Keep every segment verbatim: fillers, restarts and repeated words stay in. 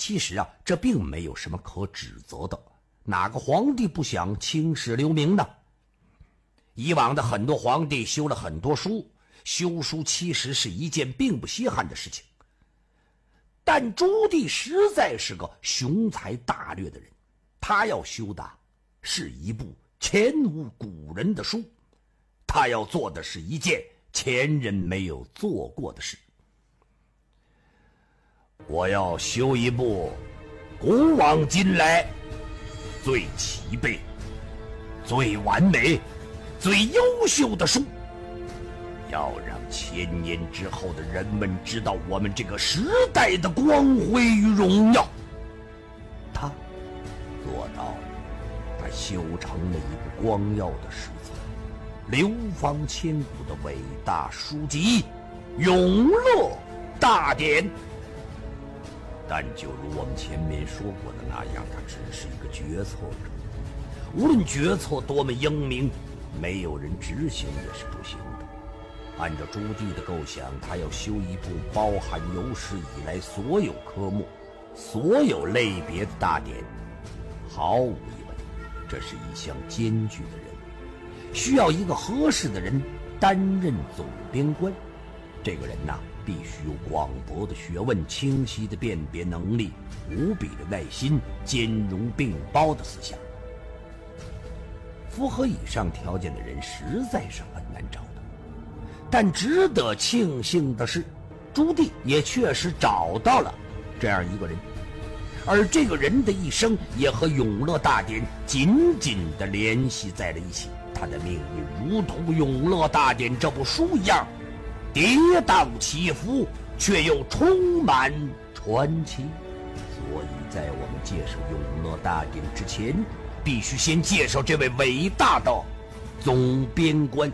其实啊，这并没有什么可指责的。哪个皇帝不想青史留名呢？以往的很多皇帝修了很多书，修书其实是一件并不稀罕的事情。但朱棣实在是个雄才大略的人，他要修的是一部前无古人的书，他要做的是一件前人没有做过的事。我要修一部古往今来最齐备、最完美、最优秀的书，要让千年之后的人们知道我们这个时代的光辉与荣耀。他做到了，他修成了一部光耀的史册，流芳千古的伟大书籍《永乐大典》。但就如我们前面说过的那样，他只是一个决策者，无论决策多么英明，没有人执行也是不行的。按照朱棣的构想，他要修一部包含有史以来所有科目、所有类别的大典。毫无疑问，这是一项艰巨的任务，需要一个合适的人担任总编官。这个人呐，必须有广博的学问、清晰的辨别能力、无比的耐心、兼容并包的思想。符合以上条件的人实在是很难找的。但值得庆幸的是，朱棣也确实找到了这样一个人，而这个人的一生也和《永乐大典》紧紧地联系在了一起。他的命运如同《永乐大典》这部书一样，跌宕起伏，却又充满传奇。所以在我们介绍《永乐大典》之前，必须先介绍这位伟大的总编官。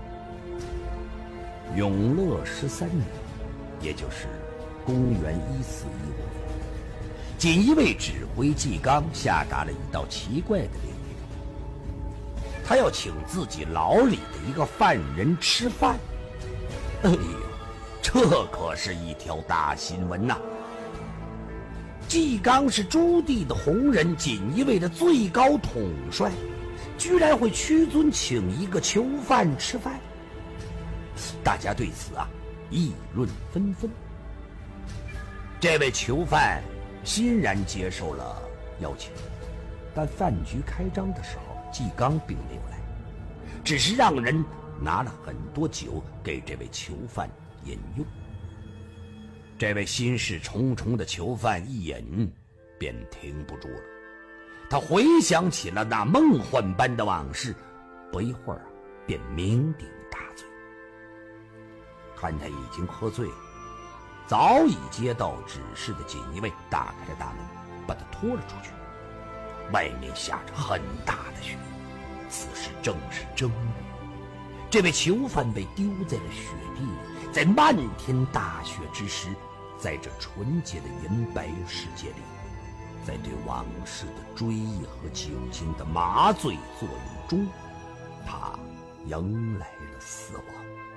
永乐十三年，也就是公元一四一五年，锦衣卫指挥纪纲下达了一道奇怪的令令，他要请自己牢里的一个犯人吃饭。哎呦，这可是一条大新闻呐！纪纲是朱棣的红人，锦衣卫的最高统帅，居然会屈尊请一个囚犯吃饭。大家对此啊议论纷纷。这位囚犯欣然接受了邀请，但饭局开张的时候，纪纲并没有来，只是让人拿了很多酒给这位囚犯饮用。这位心事重重的囚犯一饮便停不住了，他回想起了那梦幻般的往事，不一会儿便酩酊大醉。看他已经喝醉了，早已接到指示的锦衣卫打开了大门，把他拖了出去。外面下着很大的雪，此时正是正月。这位囚犯被丢在了雪地里，在漫天大雪之时，在这纯洁的银白世界里，在对往事的追忆和酒精的麻醉作用中，他迎来了死亡。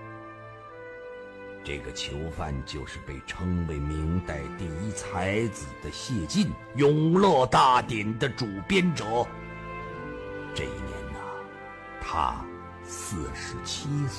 这个囚犯就是被称为明代第一才子的谢晋，《永乐大典》的主编者。这一年呢，他四十七岁。